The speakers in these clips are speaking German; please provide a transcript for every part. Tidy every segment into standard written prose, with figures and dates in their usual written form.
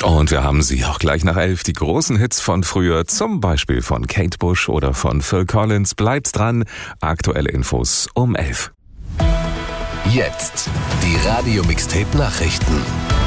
Und wir haben sie auch gleich nach 11, die großen Hits von früher, zum Beispiel von Kate Bush oder von Phil Collins. Bleibt dran, aktuelle Infos um 11. Jetzt die Radio-Mixtape-Nachrichten.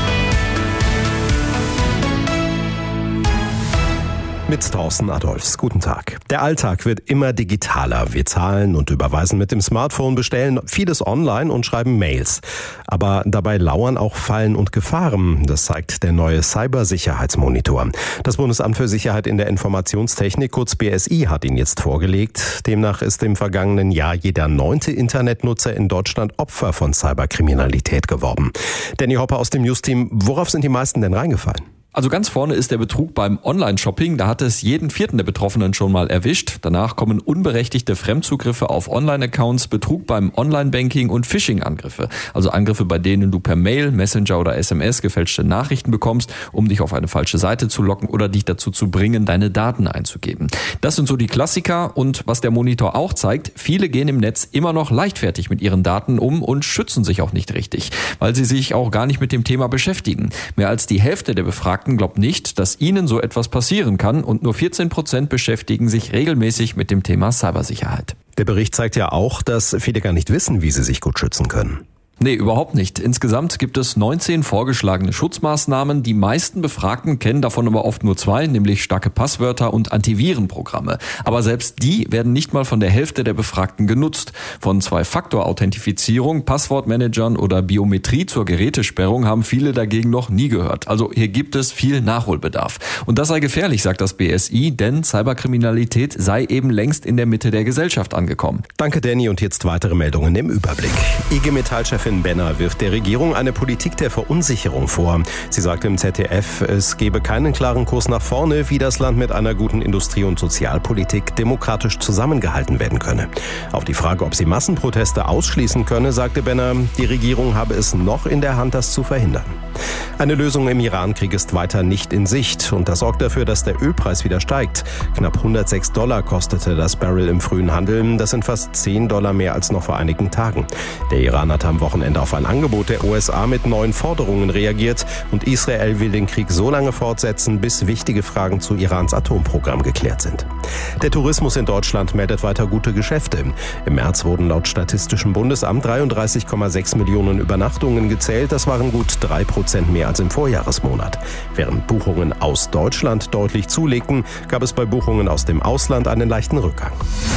Mit Thorsten Adolphs. Guten Tag. Der Alltag wird immer digitaler. Wir zahlen und überweisen mit dem Smartphone, bestellen vieles online und schreiben Mails. Aber dabei lauern auch Fallen und Gefahren. Das zeigt der neue Cybersicherheitsmonitor. Das Bundesamt für Sicherheit in der Informationstechnik, kurz BSI, hat ihn jetzt vorgelegt. Demnach ist im vergangenen Jahr jeder 9. Internetnutzer in Deutschland Opfer von Cyberkriminalität geworden. Danny Hopper aus dem News-Team, worauf sind die meisten denn reingefallen? Also ganz vorne ist der Betrug beim Online-Shopping. Da hat es jeden 4. der Betroffenen schon mal erwischt. Danach kommen unberechtigte Fremdzugriffe auf Online-Accounts, Betrug beim Online-Banking und Phishing-Angriffe. Also Angriffe, bei denen du per Mail, Messenger oder SMS gefälschte Nachrichten bekommst, um dich auf eine falsche Seite zu locken oder dich dazu zu bringen, deine Daten einzugeben. Das sind so die Klassiker. Und was der Monitor auch zeigt, viele gehen im Netz immer noch leichtfertig mit ihren Daten um und schützen sich auch nicht richtig, weil sie sich auch gar nicht mit dem Thema beschäftigen. Mehr als die Hälfte der Befragten glaubt nicht, dass ihnen so etwas passieren kann, und nur 14% beschäftigen sich regelmäßig mit dem Thema Cybersicherheit. Der Bericht zeigt ja auch, dass viele gar nicht wissen, wie sie sich gut schützen können. Nee, überhaupt nicht. Insgesamt gibt es 19 vorgeschlagene Schutzmaßnahmen. Die meisten Befragten kennen davon aber oft nur 2, nämlich starke Passwörter und Antivirenprogramme. Aber selbst die werden nicht mal von der Hälfte der Befragten genutzt. Von 2-Faktor-Authentifizierung, Passwortmanagern oder Biometrie zur Gerätesperrung haben viele dagegen noch nie gehört. Also hier gibt es viel Nachholbedarf. Und das sei gefährlich, sagt das BSI, denn Cyberkriminalität sei eben längst in der Mitte der Gesellschaft angekommen. Danke, Danny. Und jetzt weitere Meldungen im Überblick. IG Metall-Chefin Benner wirft der Regierung eine Politik der Verunsicherung vor. Sie sagt im ZDF, es gebe keinen klaren Kurs nach vorne, wie das Land mit einer guten Industrie- und Sozialpolitik demokratisch zusammengehalten werden könne. Auf die Frage, ob sie Massenproteste ausschließen könne, sagte Benner, die Regierung habe es noch in der Hand, das zu verhindern. Eine Lösung im Iran-Krieg ist weiter nicht in Sicht, und das sorgt dafür, dass der Ölpreis wieder steigt. Knapp $106 kostete das Barrel im frühen Handel. Das sind fast $10 mehr als noch vor einigen Tagen. Der Iran hat am Wochenende auf ein Angebot der USA mit neuen Forderungen reagiert, und Israel will den Krieg so lange fortsetzen, bis wichtige Fragen zu Irans Atomprogramm geklärt sind. Der Tourismus in Deutschland meldet weiter gute Geschäfte. Im März wurden laut Statistischem Bundesamt 33,6 Millionen Übernachtungen gezählt. Das waren gut 3% mehr als im Vorjahresmonat. Während Buchungen aus Deutschland deutlich zulegten, gab es bei Buchungen aus dem Ausland einen leichten Rückgang.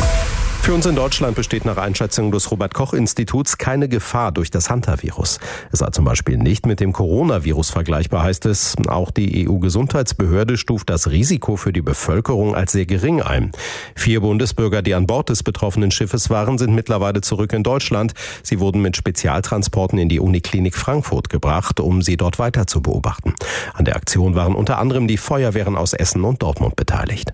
Für uns in Deutschland besteht nach Einschätzung des Robert-Koch-Instituts keine Gefahr durch das Hantavirus. Es sei zum Beispiel nicht mit dem Coronavirus vergleichbar, heißt es. Auch die EU-Gesundheitsbehörde stuft das Risiko für die Bevölkerung als sehr gering ein. 4 Bundesbürger, die an Bord des betroffenen Schiffes waren, sind mittlerweile zurück in Deutschland. Sie wurden mit Spezialtransporten in die Uniklinik Frankfurt gebracht, um sie dort weiter zu beobachten. An der Aktion waren unter anderem die Feuerwehren aus Essen und Dortmund beteiligt.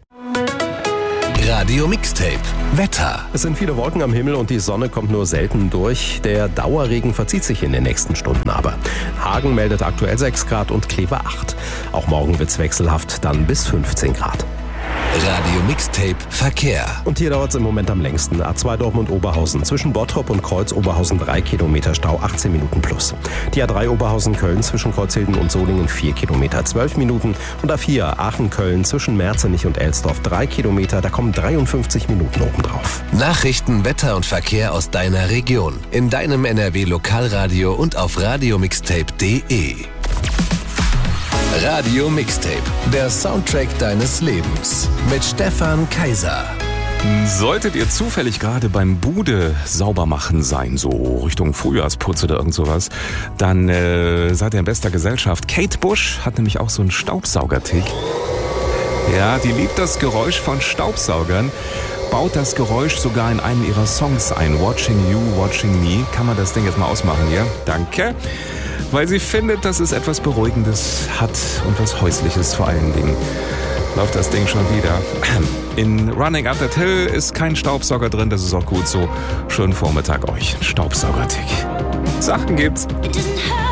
Radio Mixtape Wetter. Es sind viele Wolken am Himmel und die Sonne kommt nur selten durch. Der Dauerregen verzieht sich in den nächsten Stunden aber. Hagen meldet aktuell 6 Grad und Kleve 8. Auch morgen wird's wechselhaft, dann bis 15 Grad. Radio Mixtape Verkehr. Und hier dauert es im Moment am längsten. A2 Dortmund-Oberhausen. Zwischen Bottrop und Kreuz-Oberhausen 3 Kilometer Stau, 18 Minuten plus. Die A3 Oberhausen-Köln zwischen Kreuzhilden und Solingen 4 Kilometer, 12 Minuten. Und A4 Aachen-Köln zwischen Merzenich und Elsdorf 3 Kilometer, da kommen 53 Minuten obendrauf. Nachrichten, Wetter und Verkehr aus deiner Region. In deinem NRW-Lokalradio und auf radiomixtape.de. Radio Mixtape, der Soundtrack deines Lebens mit Stefan Kaiser. Solltet ihr zufällig gerade beim Bude saubermachen sein, so Richtung Frühjahrsputz oder irgend sowas, dann seid ihr in bester Gesellschaft. Kate Bush hat nämlich auch so einen Staubsaugertick. Ja, die liebt das Geräusch von Staubsaugern. Baut das Geräusch sogar in einem ihrer Songs ein. Watching You, Watching Me. Kann man das Ding jetzt mal ausmachen hier? Danke. Weil sie findet, dass es etwas Beruhigendes hat und was Häusliches vor allen Dingen. Läuft das Ding schon wieder. In Running Up That Hill ist kein Staubsauger drin, das ist auch gut so. Schönen Vormittag euch. Staubsaugertick. Sachen gibt's.